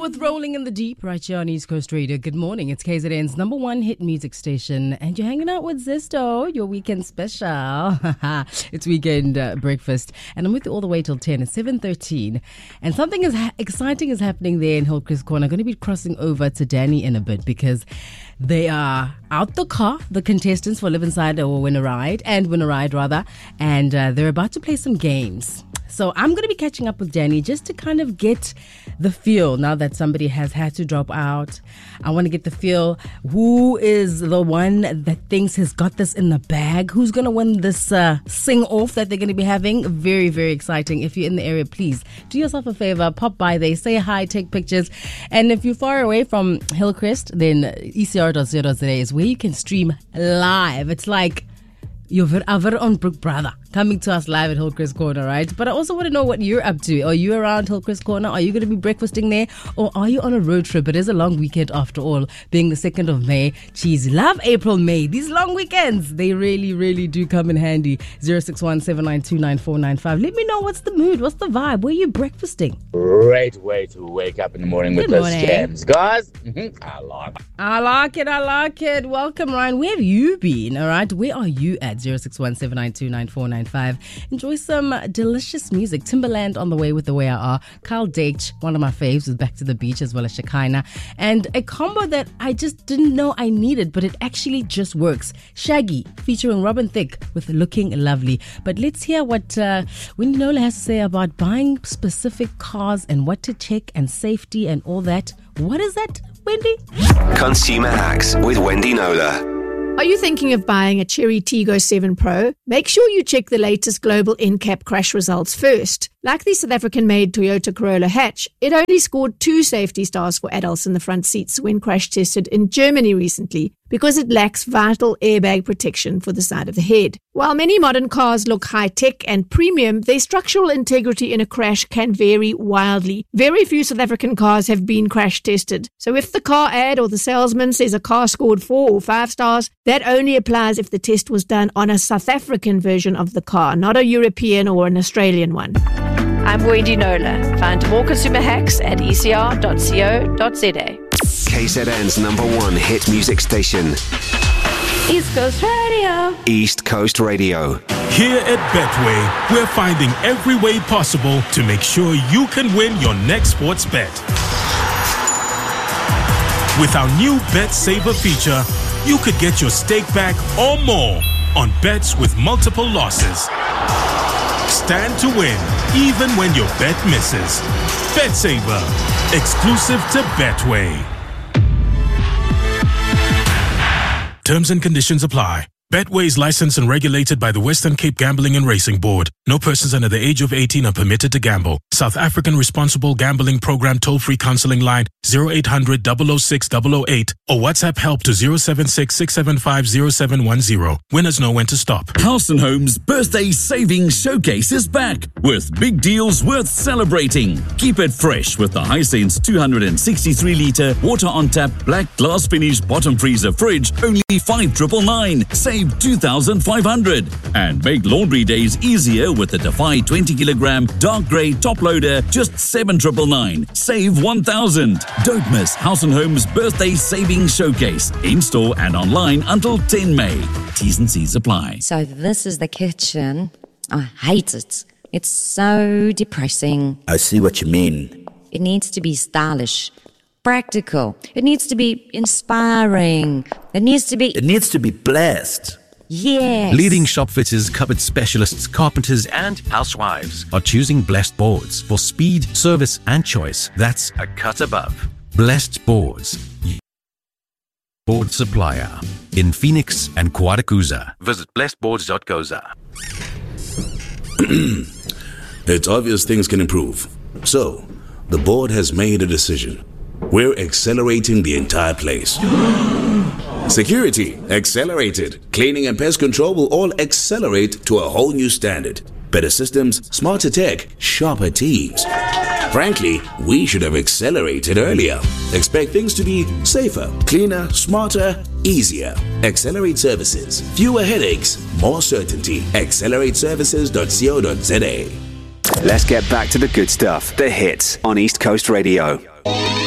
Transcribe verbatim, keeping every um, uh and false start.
with Rolling in the Deep right here on East Coast Radio. Good morning. It's K Z N's number one hit music station. And you're hanging out with Zesto, your weekend special. It's weekend uh, breakfast. And I'm with you all the way till ten. It's seven thirteen. And something is ha- exciting is happening there in Hillcrest Corner. I'm going to be crossing over to Danny in a bit because they are out the car, the contestants for Live Inside or Win a Ride, and Win a Ride rather. And uh, they're about to play some games. So I'm going to be catching up with Danny just to kind of get the feel now that somebody has had to drop out. I want to get the feel. Who is the one that thinks has got this in the bag? Who's going to win this uh, sing-off that they're going to be having? Very, very exciting. If you're in the area, please do yourself a favor. Pop by there, say hi, take pictures. And if you're far away from Hillcrest, then E C R dot co dot za is where you can stream live. It's like your our very own Brooke brother coming to us live at Hillcrest Corner, right? But I also want to know what you're up to. Are you around Hillcrest Corner? Are you going to be breakfasting there? Or are you on a road trip? It is a long weekend after all, being the second of May. Jeez, love April, May. These long weekends, they really, really do come in handy. zero six one seven nine two nine four nine five. Let me know what's the mood, what's the vibe? Where are you breakfasting? Great way to wake up in the morning with Good those morning. jams. Guys, mm-hmm, I like it. I like it, I like it. Welcome, Ryan. Where have you been, all right? Where are you at? zero six one seven nine two nine four nine five. Enjoy some delicious music. Timberland on the way with The Way I Are. Carl Deitch, one of my faves, with Back to the Beach, as well as Shekinah. And a combo that I just didn't know I needed, but it actually just works. Shaggy, featuring Robin Thicke with Looking Lovely. But let's hear what uh, Wendy Nola has to say about buying specific cars and what to check and safety and all that. What is that, Wendy? Consumer Hacks with Wendy Nola. Are you thinking of buying a Chery Tiggo seven Pro? Make sure you check the latest global N CAP crash results first. Like the South African-made Toyota Corolla hatch, it only scored two safety stars for adults in the front seats when crash tested in Germany recently because it lacks vital airbag protection for the side of the head. While many modern cars look high-tech and premium, their structural integrity in a crash can vary wildly. Very few South African cars have been crash tested. So if the car ad or the salesman says a car scored four or five stars, that only applies if the test was done on a South African version of the car, not a European or an Australian one. I'm Wendy Nola. Find more consumer hacks at E C R dot co dot za. K Z N's number one hit music station. East Coast Radio. East Coast Radio. Here at Betway, we're finding every way possible to make sure you can win your next sports bet. With our new Bet Saver feature, you could get your stake back or more on bets with multiple losses. Stand to win, even when your bet misses. Bet Saver, exclusive to Betway. Terms and conditions apply. Betway is licensed and regulated by the Western Cape Gambling and Racing Board. No persons under the age of eighteen are permitted to gamble. South African Responsible Gambling Program toll-free counseling line zero eight hundred, double oh six, double oh eight or WhatsApp help to zero seven six, six seven five, zero seven one zero. Winners know when to stop. House and Home's Birthday Savings Showcase is back with big deals worth celebrating. Keep it fresh with the Hisense two hundred sixty-three litre water on tap black glass finish bottom freezer fridge, only five thousand nine hundred. Save two thousand five hundred. And make laundry days easier with the Defy twenty kilogram dark grey top loader, just seven thousand nine hundred. Save one thousand. Don't miss House and Home's Birthday Savings Showcase in store and online until tenth of May. T's and C's apply. So this is the kitchen. I hate it. It's so depressing. I see what you mean. It needs to be stylish, practical. It needs to be inspiring. It needs to be... It needs to be blessed. Yes. Leading shop fitters, cupboard specialists, carpenters, and housewives are choosing Blessed Boards for speed, service, and choice. That's a cut above. Blessed Boards. Board supplier in Phoenix and Quadakuza. Visit blessed boards dot co dot za. It's obvious things can improve. So, the board has made a decision. We're accelerating the entire place. Security, accelerated. Cleaning and pest control will all accelerate to a whole new standard. Better systems, smarter tech, sharper teams. Frankly, we should have accelerated earlier. Expect things to be safer, cleaner, smarter, easier. Accelerate services. Fewer headaches, more certainty. accelerate services dot co dot za. Let's get back to the good stuff. The hits on East Coast Radio.